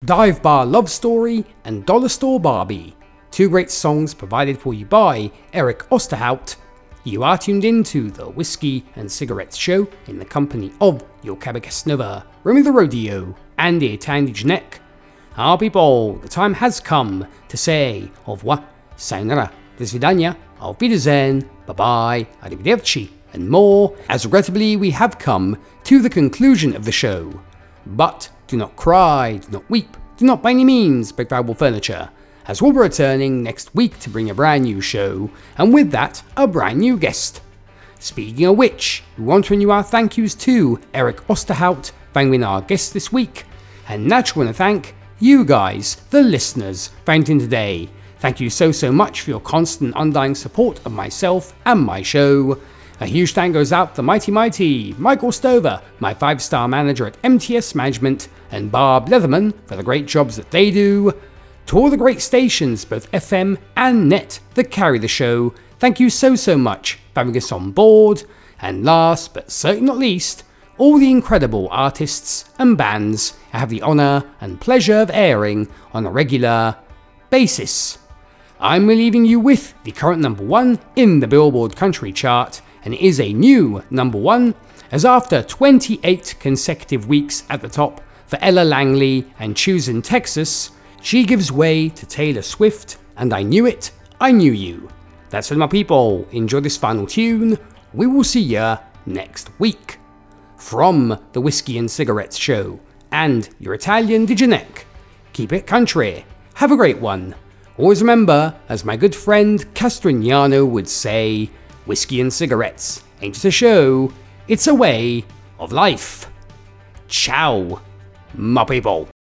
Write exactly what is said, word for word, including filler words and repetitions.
Dive Bar Love Story and Dollar Store Barbie. Two great songs provided for you by Eric Osterhout. You are tuned into the Whiskey and Cigarettes Show in the company of your Cabocasnova, Remy the Rodeo, and the Tandy Janek. Our people, the time has come to say au revoir, sayonara, do svidania, auf Wiedersehen, bye-bye, arrivederci, and more, as regrettably we have come to the conclusion of the show. But do not cry, do not weep, do not by any means break valuable furniture, as we'll be returning next week to bring a brand new show, and with that, a brand new guest. Speaking of which, we want to renew our thank yous to Eric Osterhout for being our guest this week, and naturally want to thank you guys, the listeners, for tuning in today. Thank you so so much for your constant undying support of myself and my show. A huge thank goes out to the mighty mighty Michael Stover, my five star manager at M T S Management, and Barb Leatherman for the great jobs that they do. To all the great stations, both F M and net, that carry the show, thank you so so much for having us on board. And last but certainly not least, all the incredible artists and bands I have the honour and pleasure of airing on a regular basis. I'm leaving you with the current number one in the Billboard Country Chart, and it is a new number one, as after twenty-eight consecutive weeks at the top for Ella Langley and Choosing Texas, she gives way to Taylor Swift and I Knew It, I Knew You. That's it, my people. Enjoy this final tune. We will see ya next week. From the Whiskey and Cigarettes Show and your Italian Dijanek, keep it country. Have a great one. Always remember, as my good friend Castrignano would say, whiskey and cigarettes ain't just a show, it's a way of life. Ciao, my people.